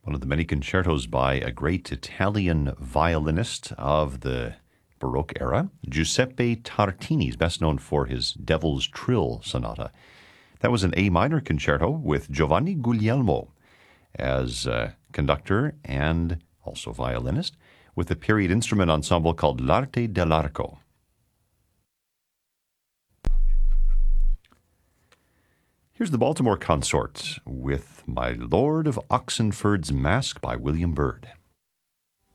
One of the many concertos by a great Italian violinist of the Baroque era, Giuseppe Tartini, is best known for his Devil's Trill Sonata. That was an A minor concerto with Giovanni Guglielmo as conductor and also violinist, with a period instrument ensemble called L'Arte dell'Arco. Here's the Baltimore Consort with My Lord of Oxenford's Mask by William Byrd.